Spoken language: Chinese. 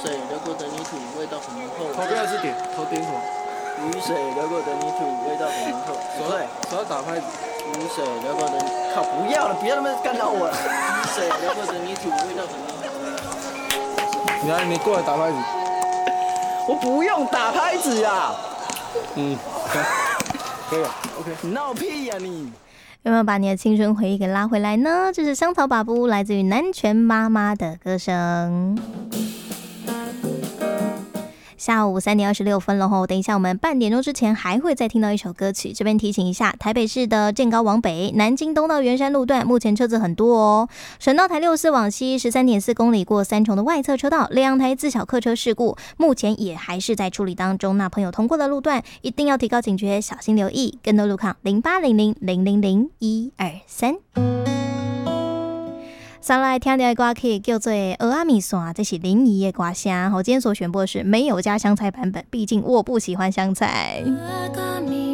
水流过的泥土味道很浓厚。 头不要是点，头点什么？ 雨水流过的泥土味道很浓厚。 手要打拍子。 雨水流过的，靠，不要了，不要那么干扰我了。雨水流过的泥土味道很浓厚。 你来，你过来打拍子。 我不用打拍子呀。 可以了 ，OK。 你闹屁呀你！ 有没有把你的青春回忆给拉回来呢？这是香草把布，来自于南拳妈妈的歌声。下午3点26分了吼，等一下我们半点钟之前还会再听到一首歌曲。这边提醒一下，台北市的健高往北、南京东到圆山路段，目前车子很多哦。省道台64往西 13.4 公里过三重的外侧车道，两台自小客车事故，目前也还是在处理当中。那朋友通过的路段一定要提高警觉，小心留意。更多路况0800000123。上来听到的歌曲叫做《蚵仔米线》，这是林怡的歌声。我今天所选播的是没有加香菜版本，毕竟我不喜欢香菜。